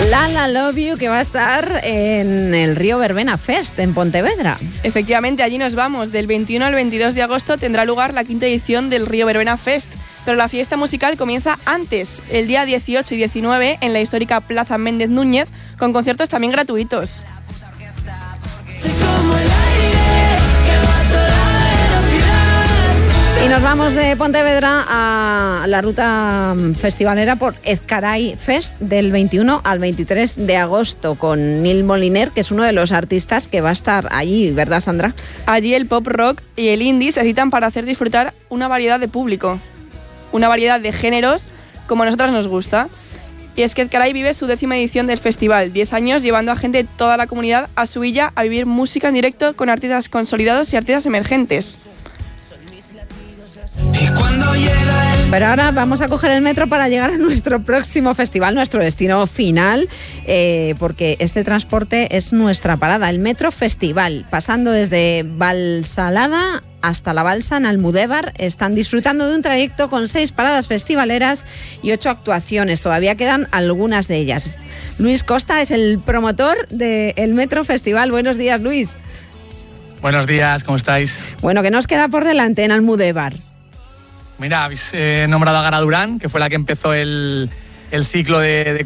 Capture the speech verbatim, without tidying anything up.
Lala Love You, que va a estar en el Río Verbena Fest en Pontevedra. Efectivamente, allí nos vamos. Del veintiuno al veintidós de agosto tendrá lugar la quinta edición del Río Verbena Fest, pero la fiesta musical comienza antes, el día dieciocho y diecinueve, en la histórica Plaza Méndez Núñez, con conciertos también gratuitos. Y nos vamos de Pontevedra a la ruta festivalera por Ezcaray Fest del veintiuno al veintitrés de agosto con Neil Moliner, que es uno de los artistas que va a estar allí, ¿verdad, Sandra? Allí el pop rock y el indie se citan para hacer disfrutar una variedad de público, una variedad de géneros como a nosotras nos gusta. Y es que Ezcaray vive su décima edición del festival, diez años llevando a gente de toda la comunidad a su villa a vivir música en directo con artistas consolidados y artistas emergentes. Pero ahora vamos a coger el metro para llegar a nuestro próximo festival, nuestro destino final, eh, porque este transporte es nuestra parada, el Metro Festival, pasando desde Valsalada hasta la Balsa en Almudévar. Están disfrutando de un trayecto con seis paradas festivaleras y ocho actuaciones. Todavía quedan algunas de ellas. Luis Costa es el promotor del Metro Festival. Buenos días, Luis. Buenos días, ¿cómo estáis? Bueno, ¿qué nos queda por delante en Almudévar? Mira, habéis eh, nombrado a Gara Durán, que fue la que empezó el, el ciclo de, de